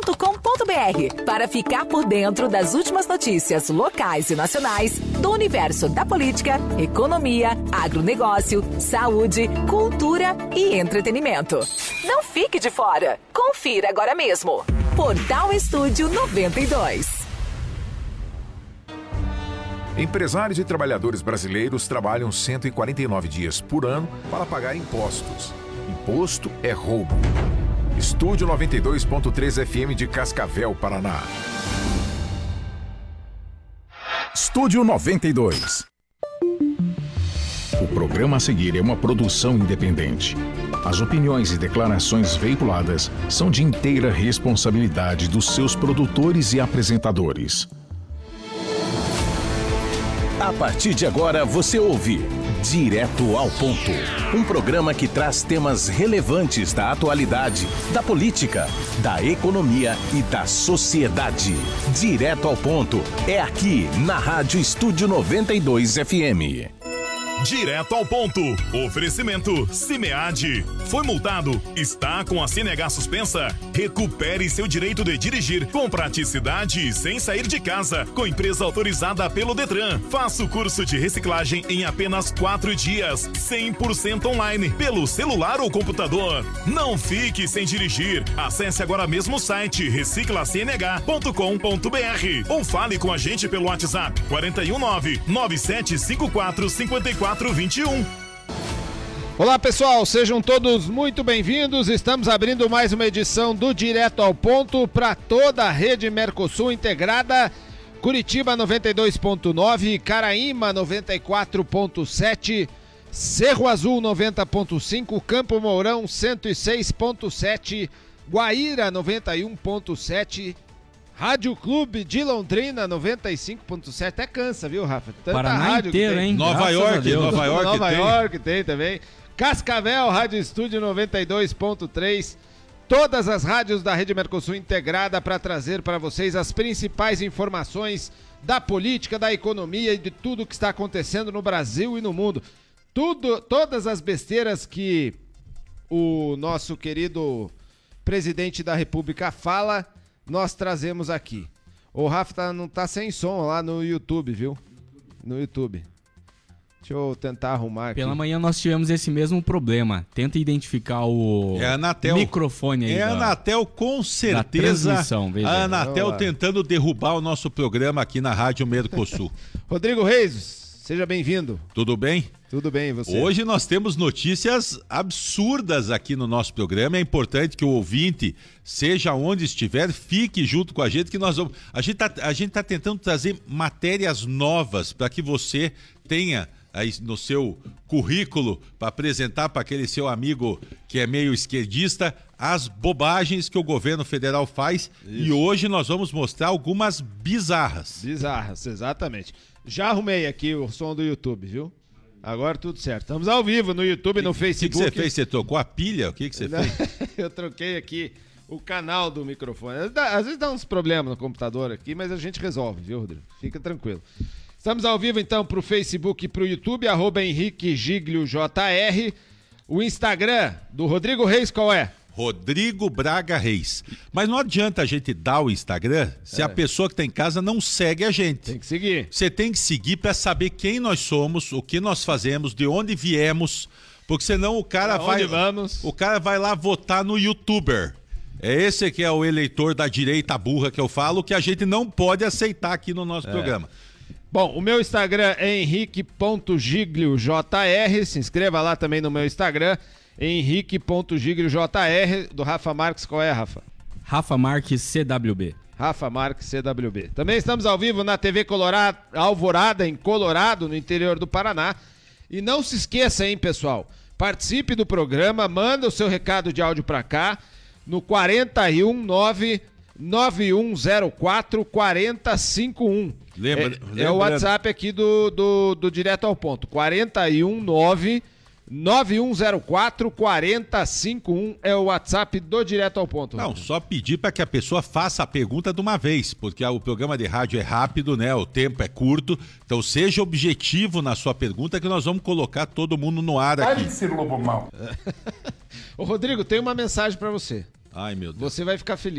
para ficar por dentro das últimas notícias locais e nacionais do universo da política, economia, agronegócio, saúde, cultura e entretenimento. Não fique de fora. Confira agora mesmo. Portal Estúdio 92. Empresários e trabalhadores brasileiros trabalham 149 dias por ano para pagar impostos. Imposto é roubo. Estúdio 92.3 FM de Cascavel, Paraná. Estúdio 92. O programa a seguir é uma produção independente. As opiniões e declarações veiculadas são de inteira responsabilidade dos seus produtores e apresentadores. A partir de agora você ouve Direto ao Ponto, um programa que traz temas relevantes da atualidade, da política, da economia e da sociedade. Direto ao Ponto é aqui na Rádio Estúdio 92 FM. Direto ao ponto. Oferecimento Cimead. Foi multado? Está com a CNH suspensa? Recupere seu direito de dirigir com praticidade e sem sair de casa. Com empresa autorizada pelo Detran. Faça o curso de reciclagem em apenas 4 dias. 100% online, pelo celular ou computador. Não fique sem dirigir. Acesse agora mesmo o site reciclacnh.com.br ou fale com a gente pelo WhatsApp 419-9754-5421. Olá pessoal, sejam todos muito bem-vindos. Estamos abrindo mais uma edição do Direto ao Ponto para toda a rede Mercosul integrada. Curitiba 92.9, Caraíma 94.7, Cerro Azul 90.5, Campo Mourão 106.7, Guaíra 91.7, Rádio Clube de Londrina 95.7, até cansa, viu, Rafa? Tanta Paraná rádio inteiro, que tem. hein? Nova York tem também. Cascavel, Rádio Estúdio 92.3. Todas as rádios da Rede Mercosul integrada para trazer para vocês as principais informações da política, da economia e de tudo que está acontecendo no Brasil e no mundo. Todas as besteiras que o nosso querido presidente da República fala, nós trazemos aqui. O Rafa não tá sem som lá no YouTube, viu? No YouTube. Deixa eu tentar arrumar aqui. Pela manhã nós tivemos esse mesmo problema. Tenta identificar o microfone aí. É a Anatel, com certeza. A Anatel tentando derrubar o nosso programa aqui na Rádio Mercosul. Rodrigo Reis, seja bem-vindo. Tudo bem? Tudo bem, e você? Hoje nós temos notícias absurdas aqui no nosso programa. É importante que o ouvinte, seja onde estiver, fique junto com a gente, que nós vamos... A gente tá tentando trazer matérias novas para que você tenha aí no seu currículo para apresentar para aquele seu amigo que é meio esquerdista as bobagens que o governo federal faz. Isso. E hoje nós vamos mostrar algumas bizarras. Bizarras, exatamente. Já arrumei aqui o som do YouTube, viu? Agora tudo certo. Estamos ao vivo no YouTube, no Facebook. O que você fez? Você trocou a pilha? O que você fez? Eu troquei aqui o canal do microfone. Às vezes dá uns problemas no computador aqui, mas a gente resolve, viu, Rodrigo? Fica tranquilo. Estamos ao vivo, então, para o Facebook e para o YouTube, @HenriqueGiglioJR. O Instagram do Rodrigo Reis, qual é? Rodrigo Braga Reis. Mas não adianta a gente dar o Instagram se a pessoa que está em casa não segue a gente. Tem que seguir. Você tem que seguir para saber quem nós somos, o que nós fazemos, de onde viemos, porque senão o cara vai lá votar no YouTuber. É esse que é o eleitor da direita burra que eu falo, que a gente não pode aceitar aqui no nosso programa. Bom, o meu Instagram é henrique.gigliojr. Se inscreva lá também no meu Instagram. henrique.gigliojr. Do Rafa Marques, qual é, Rafa? Rafa Marques CWB. Rafa Marques CWB. Também estamos ao vivo na TV Colorado, Alvorada, em Colorado, no interior do Paraná. E não se esqueça, hein, pessoal? Participe do programa, manda o seu recado de áudio pra cá no 419-9104-4051. É o WhatsApp aqui do Direto ao Ponto. 419-9104-4051 é o WhatsApp do Direto ao Ponto. Não, só pedir para que a pessoa faça a pergunta de uma vez, porque o programa de rádio é rápido, né? O tempo é curto. Então seja objetivo na sua pergunta que nós vamos colocar todo mundo no ar aqui. Pare de ser lobo mau. Ô Rodrigo, tem uma mensagem para você. Ai, meu Deus. Você vai ficar feliz.